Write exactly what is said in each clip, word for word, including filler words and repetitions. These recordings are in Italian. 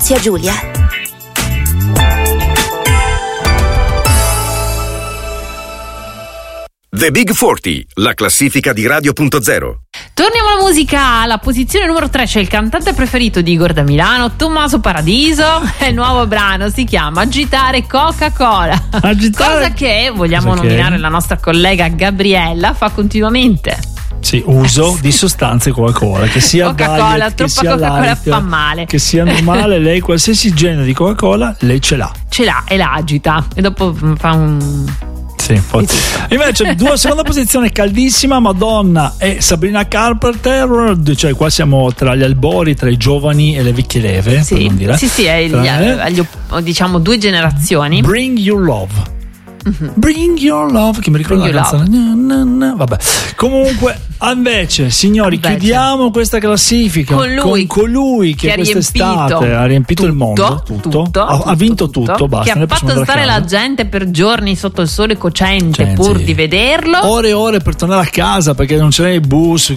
zia Giulia. The Big quaranta, la classifica di Radio punto zero. Torniamo alla musica, alla posizione numero tre c'è il cantante preferito di Igor da Milano, Tommaso Paradiso, e il nuovo brano si chiama Agitare Coca-Cola. Agitare... Cosa che, vogliamo Cosa nominare che... la nostra collega Gabriella, fa continuamente. Sì, uso di sostanze Coca-Cola, che sia Coca-Cola, diet, troppa che sia Coca-Cola light, fa male. che sia normale, lei qualsiasi genere di Coca-Cola lei ce l'ha. Ce l'ha e la agita e dopo fa un... Sì, invece due seconda posizione caldissima, Madonna e Sabrina Carpenter, cioè qua siamo tra gli albori, tra i giovani e le vecchie leve, sì, per non dire. sì, sì, è gli, eh? gli, diciamo due generazioni. Bring Your Love. Mm-hmm. Bring Your Love, che mi ricorda la canzone. No, no, no. Vabbè. Comunque, invece, signori, invece, chiudiamo questa classifica con lui, con colui che, che quest'estate ha riempito tutto, il mondo, tutto, tutto, ha, tutto, ha vinto tutto, tutto basta, che ha fatto stare la gente per giorni sotto il sole cocente Gente, pur di vederlo, ore e ore per tornare a casa perché non c'era il bus,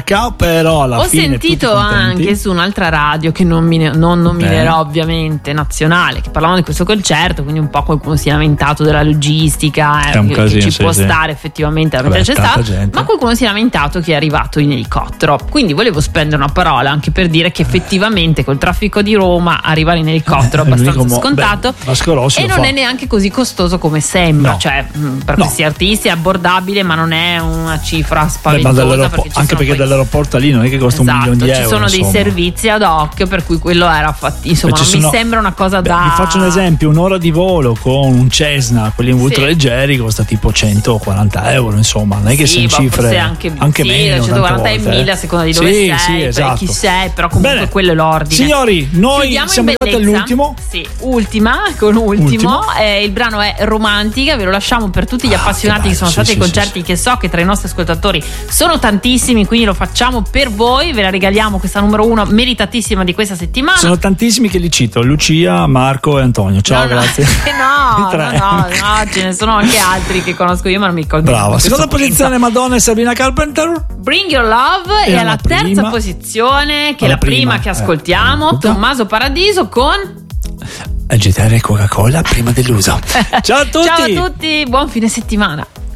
però alla ho fine Ho sentito anche su un'altra radio che non, mi, non nominerò ovviamente, nazionale, che parlavano di questo concerto, quindi un po' qualcuno si è lamentato della logistica, eh, che, casino, che ci sì, può sì. stare effettivamente, Vabbè, c'è stato, gente. ma qualcuno si è lamentato che è arrivato in elicottero, quindi volevo spendere una parola anche per dire che effettivamente col traffico di Roma arrivare in elicottero è abbastanza come, scontato beh, e non fa. è neanche così costoso come sembra, no. cioè per no. questi artisti è abbordabile, ma non è una cifra spaventosa. Beh, perché anche perché quei... dall'aeroporto lì non è che costa esatto, un milione di euro, ci sono insomma. dei servizi ad hoc per cui quello era fatti, insomma non sono... mi sembra una cosa beh, da... vi faccio un esempio, un'ora di volo con un Cessna, quelli sì. ultraleggeri, costa tipo centoquaranta euro, insomma non è che sì, sono cifre anche, anche sì, meno, centoquaranta e mille a seconda di dove sì, sei, sì, esatto. chi sei, però comunque Bene. quello è l'ordine. Signori, noi Chiudiamo siamo arrivati all'ultimo. Sì, ultima, con ultimo, ultimo. Eh, il brano è Romantica, ve lo lasciamo per tutti gli ah, appassionati che, che sono sì, stati sì, ai concerti, sì, che so che tra i nostri ascoltatori sono tantissimi, quindi lo facciamo per voi, ve la regaliamo questa numero uno meritatissima di questa settimana. Sono tantissimi che li cito, Lucia, Marco e Antonio. Ciao, no, grazie. No, no, no, no, ce ne sono anche altri che conosco io, ma non mi ricordo. Brava. Seconda posizione Madonna e Sabrina Carpenter. Bring Your Love e, e alla terza prima, posizione, che è la prima, prima che ascoltiamo, eh, Tommaso Paradiso con Agitare Coca-Cola prima dell'uso. Ciao a tutti. Ciao a tutti, buon fine settimana.